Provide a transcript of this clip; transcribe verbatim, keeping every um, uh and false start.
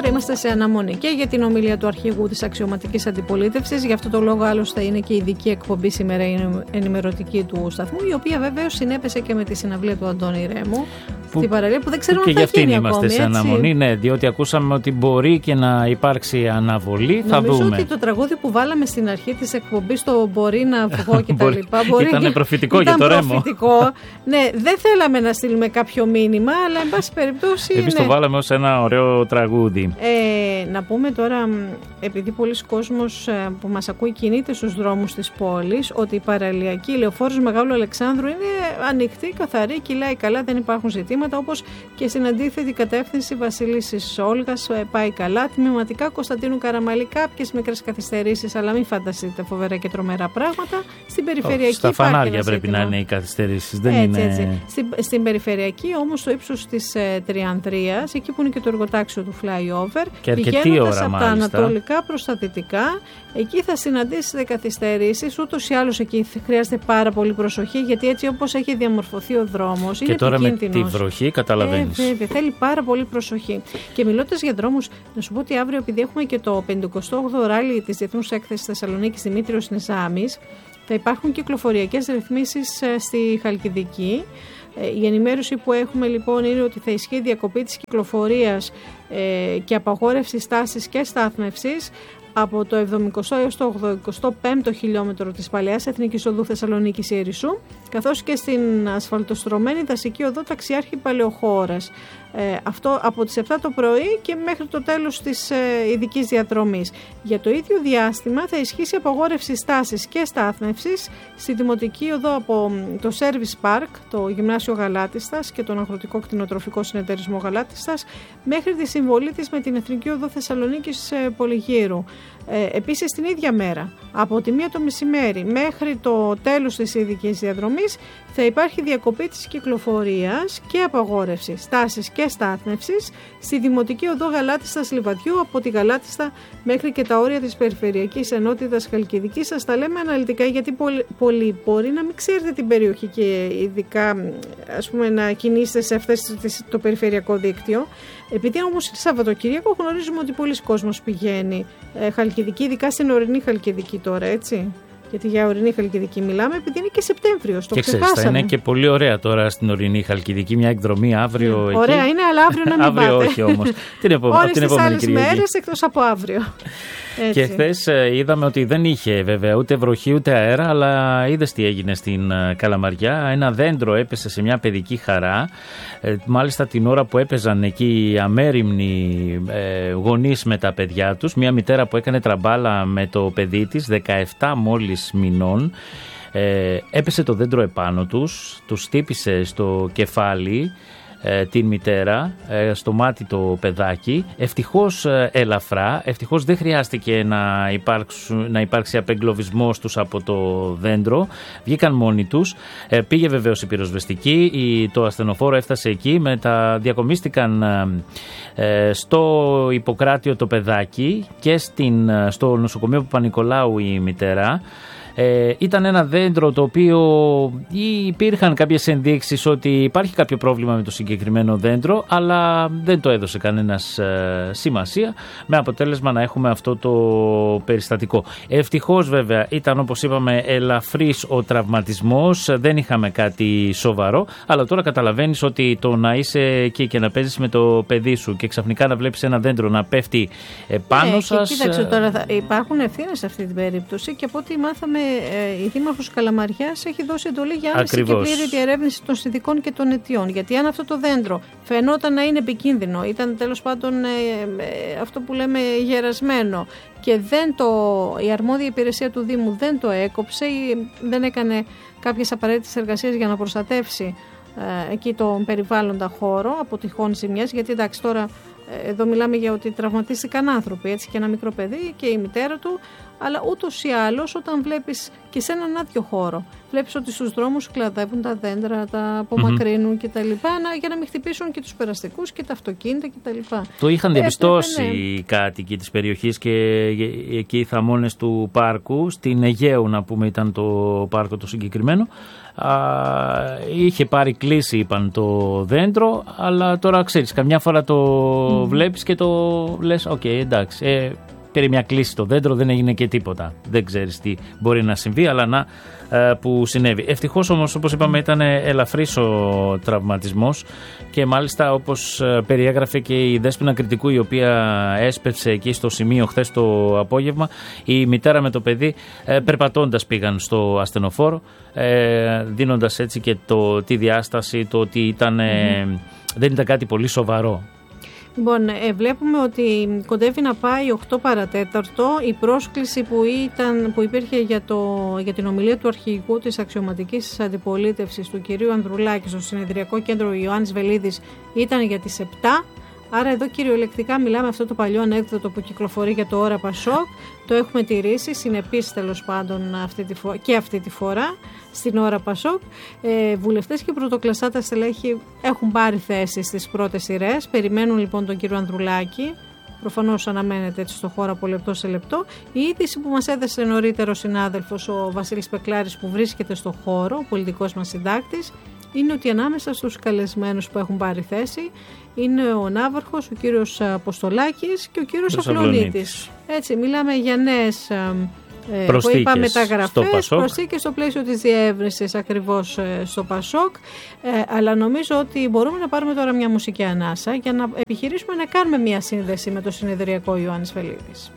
Τώρα είμαστε σε αναμονή και για την ομιλία του αρχηγού της αξιωματικής αντιπολίτευσης. Γι' αυτό το λόγο άλλωστε είναι και η ειδική εκπομπή σήμερα ενημερωτική του σταθμού, η οποία βεβαίως συνέπεσε και με τη συναυλία του Αντώνη Ρέμου που, στην παραλία, που δεν ξέρουμε αν θα γίνει ακόμη. Και γι' αυτήν είμαστε σε αναμονή, ναι, διότι ακούσαμε ότι μπορεί και να υπάρξει αναβολή. Θα Νομίζω δούμε. Ότι το τραγούδι που βάλαμε στην αρχή της εκπομπής, το μπορεί να βγω και τα λοιπά. Ήταν προφητικό για το Ρέμο. Ναι, δεν θέλαμε να στείλουμε κάποιο μήνυμα, αλλά εν πάση περιπτώσει. Εμείς ναι. το βάλαμε ως ένα ωραίο τραγούδι. Ε, να πούμε τώρα, επειδή πολλοί κόσμος που μας ακούει κινείται στους δρόμους της πόλης, ότι η παραλιακή Λεωφόρος Μεγάλου Αλεξάνδρου είναι ανοιχτή, καθαρή, κυλάει καλά, δεν υπάρχουν ζητήματα, όπως και στην αντίθετη κατεύθυνση Βασιλίσσης Όλγας πάει καλά. Τμηματικά Κωνσταντίνου Καραμαλή κάποιες μικρές καθυστερήσεις, αλλά μην φανταστείτε φοβερά και τρομερά πράγματα. Στην περιφερειακή. Στα φανάρια πρέπει να είναι οι καθυστερήσεις. Δεν έτσι, είναι... έτσι. Στην, στην περιφερειακή όμως, στο ύψος της ε, Τριανδρίας, εκεί που είναι και το εργοτάξιο του flyover, και αρκετή ώρα από μάλιστα. Τα ανατολικά προς τα δυτικά, εκεί θα συναντήσετε καθυστερήσεις. Ούτως ή άλλως εκεί χρειάζεται πάρα πολύ προσοχή, γιατί έτσι όπως έχει διαμορφωθεί ο δρόμος, είναι επικίνδυνος. Και τώρα με τη βροχή καταλαβαίνεις. Ε, βέβαια, θέλει πάρα πολύ προσοχή. Και μιλώντας για δρόμους, να σου πω ότι αύριο, επειδή έχουμε και το πενηκοστό όγδοο ράλι της Διεθνούς Έκθεσης Θεσσαλονίκης Δημήτριος Νιζάμης, θα υπάρχουν κυκλοφοριακές ρυθμίσεις στη Χαλκιδική. Η ενημέρωση που έχουμε λοιπόν είναι ότι θα ισχύει διακοπή της κυκλοφορίας ε, και απαγόρευση στάσης και στάθμευσης από το εβδομηκοστό έως το ογδοηκοστό πέμπτο χιλιόμετρο της Παλαιάς Εθνικής Οδού Θεσσαλονίκης Ιερισσού, καθώς και στην ασφαλτοστρωμένη δασική οδό Ταξιάρχη Παλαιοχώρας. Ε, αυτό από τις επτά το πρωί και μέχρι το τέλος της ε, ειδικής διαδρομής. Για το ίδιο διάστημα θα ισχύσει απαγόρευση στάσης και στάθμευσης στη Δημοτική Οδό από το Service Park, το Γυμνάσιο Γαλάτιστας και τον Αγροτικό Κτηνοτροφικό Συνεταιρισμό Γαλάτιστας, μέχρι τη συμβολή της με την Εθνική Οδό Θεσσαλονίκης ε, Πολυγύρου. Ε, επίσης την ίδια μέρα, από τη μία το μεσημέρι μέχρι το τέλος της ειδικής διαδρομής, θα υπάρχει διακοπή της κυκλοφορίας και απαγόρευση στάσης και στάθμευσης στη Δημοτική Οδό Γαλάτιστας Λιβαδιού από τη Γαλάτιστα μέχρι και τα όρια της Περιφερειακής Ενότητας Χαλκιδικής. Σας τα λέμε αναλυτικά, γιατί πολλοί μπορεί να μην ξέρετε την περιοχή και ειδικά ας πούμε, να κινήσετε σε αυτές το περιφερειακό δίκτυο. Επειδή όμως είναι Σαββατοκύριακο, γνωρίζουμε ότι πολλοί κόσμος πηγαίνει ε, Χαλκιδική, ειδικά στην ορεινή Χαλκιδική τώρα, έτσι. Γιατί για ορεινή Χαλκιδική μιλάμε, επειδή είναι και Σεπτέμβριος. Το και ξεχάσαμε. Ξέρεις, θα είναι και πολύ ωραία τώρα στην ορεινή Χαλκιδική, μια εκδρομή αύριο. Mm, εκεί. Ωραία είναι, αλλά αύριο να μην αύριο πάτε. όχι όμως. την επο... Όλες την τις επόμενη άλλες Κυριακή. μέρες εκτός από αύριο. Έτσι. Και χθες είδαμε ότι δεν είχε βέβαια ούτε βροχή ούτε αέρα, αλλά είδες τι έγινε στην Καλαμαριά. Ένα δέντρο έπεσε σε μια παιδική χαρά. Ε, μάλιστα την ώρα που έπαιζαν εκεί οι αμέριμνοι ε, γονείς με τα παιδιά τους. Μια μητέρα που έκανε τραμπάλα με το παιδί της, δεκαεπτά μόλις μηνών. Ε, έπεσε το δέντρο επάνω τους, τους χτύπησε στο κεφάλι ε, την μητέρα, ε, στο μάτι το παιδάκι. Ευτυχώς ε, ελαφρά, ευτυχώς δεν χρειάστηκε να, υπάρξουν, να υπάρξει απεγκλωβισμός τους από το δέντρο. Βγήκαν μόνοι τους, ε, πήγε βεβαίως η πυροσβεστική, η, το ασθενοφόρο έφτασε εκεί, μετά διακομίστηκαν ε, στο Ιπποκράτιο το παιδάκι και στην, στο νοσοκομείο Παπα-Νικολάου η μητέρα. Ε, ήταν ένα δέντρο το οποίο υπήρχαν κάποιες ενδείξεις ότι υπάρχει κάποιο πρόβλημα με το συγκεκριμένο δέντρο, αλλά δεν το έδωσε κανένας ε, σημασία, με αποτέλεσμα να έχουμε αυτό το περιστατικό. Ευτυχώς βέβαια ήταν, όπως είπαμε, ελαφρύς ο τραυματισμός, δεν είχαμε κάτι σοβαρό, αλλά τώρα καταλαβαίνεις ότι το να είσαι εκεί και να παίζεις με το παιδί σου και ξαφνικά να βλέπεις ένα δέντρο να πέφτει ε, πάνω ε, σας. Κοίταξε τώρα, θα υπάρχουν ευθύνες σε αυτή την περίπτωση και από ό,τι μάθαμε, η Δήμαρχος Καλαμαριάς έχει δώσει εντολή για άμεση και πλήρη διερεύνηση των συνθηκών και των αιτιών. Γιατί αν αυτό το δέντρο φαινόταν να είναι επικίνδυνο, ήταν τέλος πάντων ε, ε, αυτό που λέμε γερασμένο και δεν το, η αρμόδια υπηρεσία του Δήμου δεν το έκοψε ή δεν έκανε κάποιες απαραίτητες εργασίες για να προστατεύσει ε, εκεί τον περιβάλλοντα χώρο από τυχόν ζημιές, γιατί εντάξει τώρα εδώ μιλάμε για ότι τραυματίστηκαν άνθρωποι, έτσι, και ένα μικρό παιδί και η μητέρα του, αλλά ούτως ή άλλως όταν βλέπεις και σε έναν άδειο χώρο, βλέπεις ότι στους δρόμους κλαδεύουν τα δέντρα, τα απομακρύνουν mm-hmm. κτλ. Για να μην χτυπήσουν και τους περαστικούς και τα αυτοκίνητα κτλ. Το είχαν διαπιστώσει οι κάτοικοι της περιοχής και εκεί οι θαμώνες του πάρκου, στην Αιγαίου να πούμε ήταν το πάρκο το συγκεκριμένο. Α, είχε πάρει κλίση είπαν το δέντρο, αλλά τώρα ξέρεις καμιά φορά το το mm. βλέπεις και το λες, οκ, okay, εντάξει, ε, πήρε μια κλίση το δέντρο, δεν έγινε και τίποτα. Δεν ξέρεις τι μπορεί να συμβεί, αλλά να ε, που συνέβη. Ευτυχώς όμως, όπως είπαμε, ήταν ελαφρύς ο τραυματισμός και μάλιστα όπως περιέγραφε και η Δέσποινα Κρητικού, η οποία έσπευσε εκεί στο σημείο χθες το απόγευμα, η μητέρα με το παιδί ε, περπατώντας πήγαν στο ασθενοφόρο, ε, δίνοντας έτσι και το, τη διάσταση, το ότι ήταν, ε, δεν ήταν κάτι πολύ σοβαρό. Λοιπόν, ε, βλέπουμε ότι κοντεύει να πάει οκτώ παρατέταρτο. Η πρόσκληση που, ήταν, που υπήρχε για, το, για την ομιλία του αρχηγού της αξιωματικής αντιπολίτευσης, του κυρίου Ανδρουλάκη, στο συνεδριακό κέντρο Ιωάννης Βελίδης, ήταν για τις επτά. Άρα εδώ κυριολεκτικά μιλάμε αυτό το παλιό ανέκδοτο που κυκλοφορεί για το Ώρα Πασόκ. Το έχουμε τηρήσει, συνεπείς τέλος πάντων αυτή τη φο- και αυτή τη φορά στην Ώρα Πασόκ. Ε, βουλευτές και πρωτοκλασσάτα στελέχη έχουν πάρει θέση στις πρώτες σειρές. Περιμένουν λοιπόν τον κύριο Ανδρουλάκη. Προφανώς αναμένεται έτσι στο χώρο από λεπτό σε λεπτό. Η είδηση που μας έδεσε νωρίτερα ο συνάδελφος ο Βασίλης Πεκλάρης, που βρίσκεται στο χώρο, ο πολιτικός μας συντάκτης, είναι ότι ανάμεσα στους καλεσμένους που έχουν πάρει θέση είναι ο Ναύαρχος, ο κύριος Αποστολάκης και ο κύριος Αφλονίτης. Έτσι, μιλάμε για νέες ε, που είπα μεταγραφές, προσθήκες στο πλαίσιο της διεύρυνσης ακριβώς ε, στο Πασόκ, ε, αλλά νομίζω ότι μπορούμε να πάρουμε τώρα μια μουσική ανάσα για να επιχειρήσουμε να κάνουμε μια σύνδεση με το συνεδριακό Ιωάννης Βελίδης.